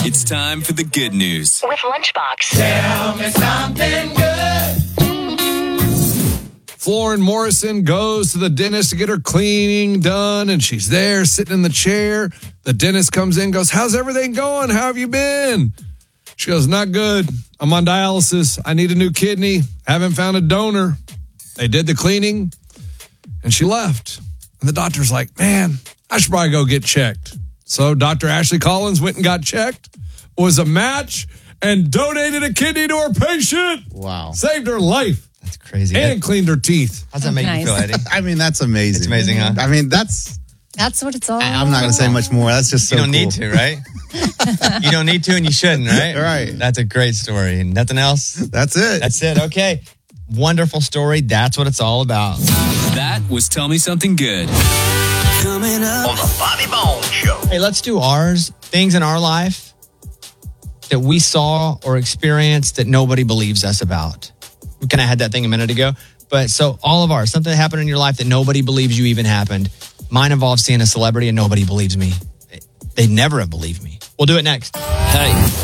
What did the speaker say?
It's time for the good news with Lunchbox. Tell me something good. Florin Morrison goes to the dentist to get her cleaning done, and she's there sitting in the chair. The dentist comes in, goes, "How's everything going? How have you been?" She goes, "Not good. I'm on dialysis. I need a new kidney. Haven't found a donor." They did the cleaning, and she left. And the doctor's like, "Man, I should probably go get checked." So Dr. Ashley Collins went and got checked, was a match, and donated a kidney to her patient. Wow. Saved her life. That's crazy. And cleaned her teeth. How's that make you feel, Eddie? I mean, that's amazing. It's amazing, huh? I mean, that's what it's all I'm not going to say much more. That's just so You don't cool. need to, right? You don't need to and you shouldn't, right? Right. That's a great story. And nothing else? That's it. That's it. Okay. Wonderful story. That's what it's all about. That was Tell Me Something Good. Coming up on the Bobby Bones Show. Hey, let's do ours. Things in our life that we saw or experienced that nobody believes us about. We kind of had that thing a minute ago. But so all of ours, something that happened in your life that nobody believes you even happened. Mine involves seeing a celebrity and nobody believes me. They never have believed me. We'll do it next. Hey,